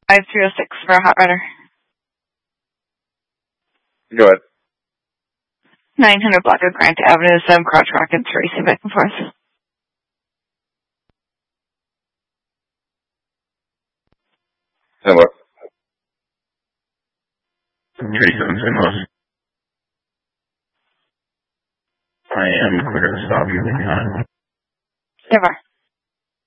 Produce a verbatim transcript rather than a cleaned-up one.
five three oh six for a hot runner. Go ahead. nine hundred block of Grant Avenue, some crotch rockets racing back and forth. Hello. I am clear to stop you behind. Never.